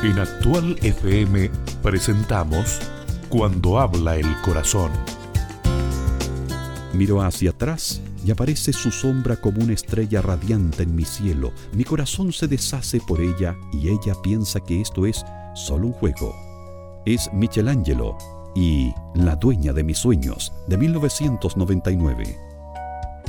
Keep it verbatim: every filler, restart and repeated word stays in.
En Actual F M presentamos Cuando habla el corazón. Miro hacia atrás y aparece su sombra como una estrella radiante en mi cielo. Mi corazón se deshace por ella y ella piensa que esto es solo un juego. Es Michelangelo y La dueña de mis sueños, de mil novecientos noventa y nueve.